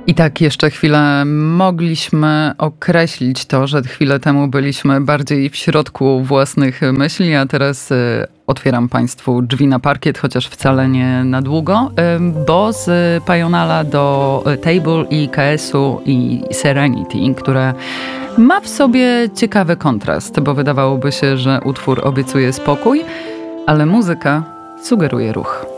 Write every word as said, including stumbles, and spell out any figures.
I tak jeszcze chwilę mogliśmy określić to, że chwilę temu byliśmy bardziej w środku własnych myśli, a teraz y, otwieram Państwu drzwi na parkiet, chociaż wcale nie na długo, y, bo z Payonala do Table i K S-u i Serenity, które ma w sobie ciekawy kontrast, bo wydawałoby się, że utwór obiecuje spokój, ale muzyka sugeruje ruch.